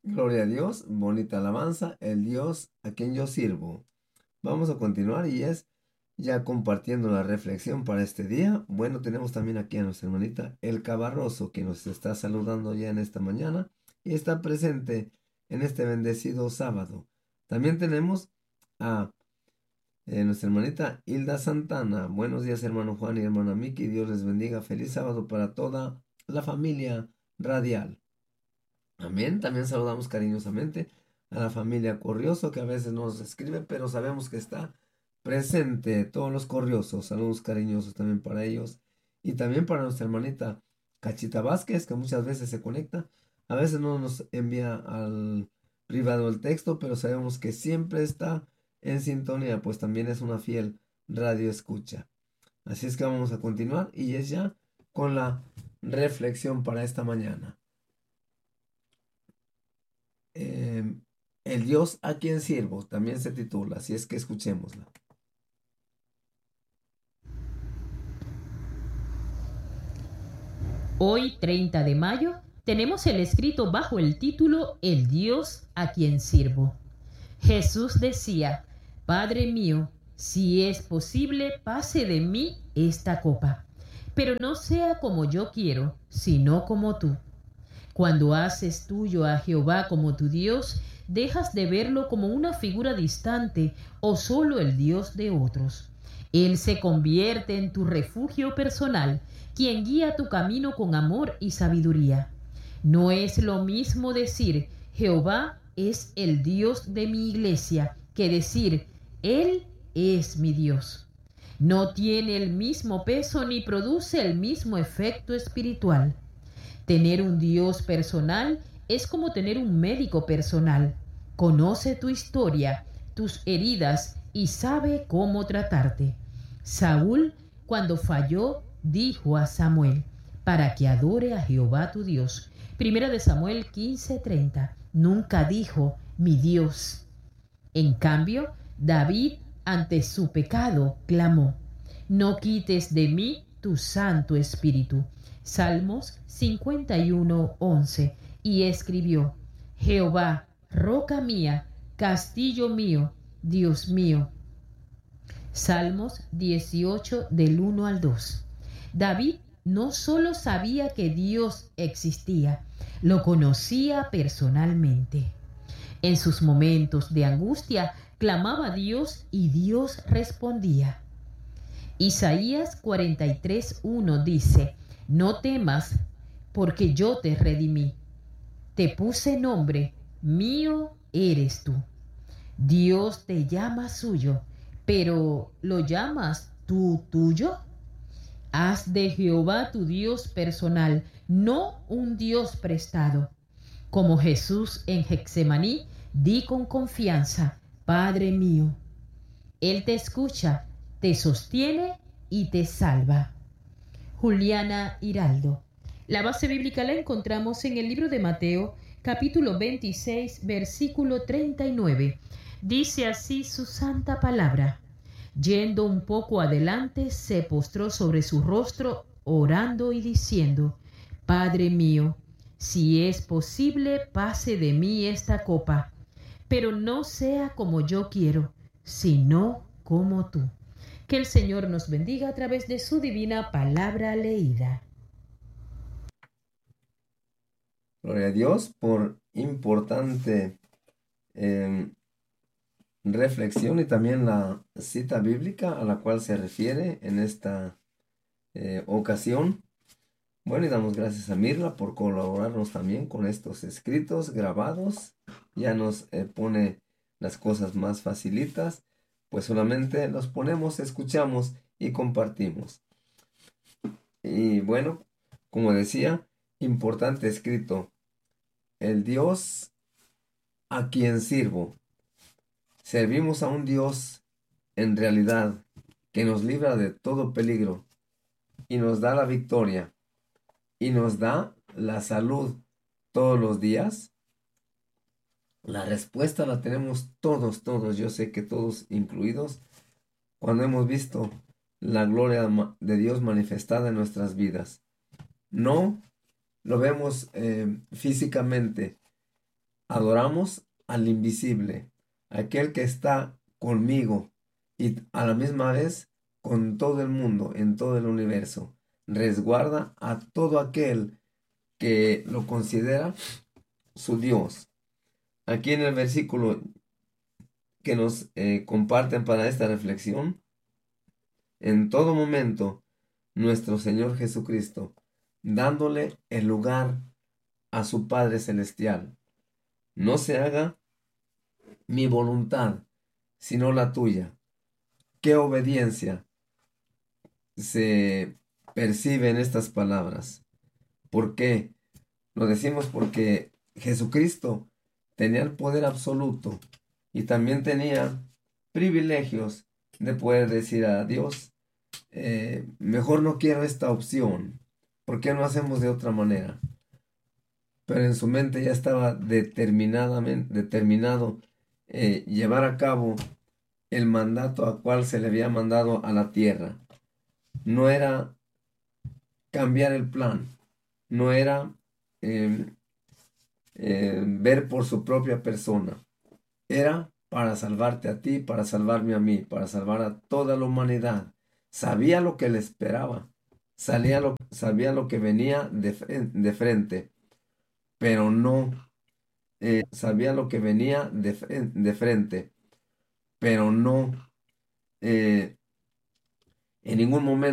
Gloria a Dios, bonita alabanza, el Dios a quien yo sirvo. Vamos a continuar y es ya compartiendo la reflexión para este día. Bueno, tenemos también aquí a nuestra hermanita El Cabarroso que nos está saludando ya en esta mañana y está presente en este bendecido sábado. También tenemos a nuestra hermanita Hilda Santana. Buenos días, hermano Juan y hermana Miki. Dios les bendiga. Feliz sábado para toda la familia radial. Amén. También saludamos cariñosamente a la familia Corrioso que a veces no nos escribe, pero sabemos que está presente. Todos los Corriosos, saludos cariñosos también para ellos. Y también para nuestra hermanita Cachita Vázquez, que muchas veces se conecta. A veces no nos envía al privado el texto, pero sabemos que siempre está en sintonía, pues también es una fiel radio escucha. Así es que vamos a continuar y es ya con la reflexión para esta mañana. Eh, el Dios a quien sirvo, también se titula, así es que escuchémosla. Hoy, 30 de mayo, tenemos el escrito bajo el título El Dios a quien sirvo. Jesús decía, Padre mío, si es posible, pase de mí esta copa, pero no sea como yo quiero, sino como tú. Cuando haces tuyo a Jehová como tu Dios, dejas de verlo como una figura distante o solo el Dios de otros. Él se convierte en tu refugio personal, quien guía tu camino con amor y sabiduría. No es lo mismo decir, Jehová es el Dios de mi iglesia, que decir, Él es mi Dios. No tiene el mismo peso ni produce el mismo efecto espiritual. Tener un Dios personal es como tener un médico personal. Conoce tu historia, tus heridas y sabe cómo tratarte. Saúl, cuando falló, dijo a Samuel, para que adore a Jehová tu Dios. Primera de Samuel 15:30. Nunca dijo, mi Dios. En cambio, David, ante su pecado, clamó, no quites de mí tu Santo Espíritu. Salmos 51:11. Y escribió, Jehová, roca mía, castillo mío, Dios mío. Salmos 18 del 1 al 2. David no solo sabía que Dios existía, lo conocía personalmente. En sus momentos de angustia, clamaba a Dios y Dios respondía. Isaías 43:1 dice, no temas, porque yo te redimí. Te puse nombre, mío eres tú. Dios te llama suyo, pero ¿lo llamas tú tuyo? Haz de Jehová tu Dios personal, no un Dios prestado. Como Jesús en Getsemaní, di con confianza, Padre mío. Él te escucha, te sostiene y te salva. Juliana Hiraldo. La base bíblica la encontramos en el libro de Mateo, capítulo 26, versículo 39. Dice así su santa palabra. Yendo un poco adelante, se postró sobre su rostro, orando y diciendo, Padre mío, si es posible, pase de mí esta copa, pero no sea como yo quiero, sino como tú. Que el Señor nos bendiga a través de su divina palabra leída. Gloria a Dios por importante em, reflexión y también la cita bíblica a la cual se refiere en esta ocasión. Bueno, y damos gracias a Mirla por colaborarnos también con estos escritos grabados. Ya nos pone las cosas más facilitas, pues solamente los ponemos, escuchamos y compartimos. Y bueno, como decía, importante escrito, el Dios a quien sirvo. Servimos a un Dios en realidad que nos libra de todo peligro y nos da la victoria y nos da la salud todos los días. La respuesta la tenemos todos, todos, yo sé que todos incluidos, cuando hemos visto la gloria de Dios manifestada en nuestras vidas. No lo vemos físicamente adoramos al invisible, aquel que está conmigo y a la misma vez con todo el mundo, en todo el universo. Resguarda a todo aquel que lo considera su Dios. Aquí en el versículo que nos comparten para esta reflexión, en todo momento, nuestro Señor Jesucristo, dándole el lugar a su Padre Celestial. No se haga mi voluntad, sino la tuya. ¿Qué obediencia se percibe en estas palabras? ¿Por qué? Lo decimos porque Jesucristo tenía el poder absoluto y también tenía privilegios de poder decir a Dios, mejor no quiero esta opción, ¿por qué no hacemos de otra manera? Pero en su mente ya estaba determinado llevar a cabo el mandato a cual se le había mandado a la tierra. No era cambiar el plan, no era em, ver por su propia persona, era para salvarte a ti, para salvarme a mí, para salvar a toda la humanidad. Sabía lo que le esperaba, sabía lo que venía de frente, pero no, sabía lo que venía de frente, pero no, en ningún momento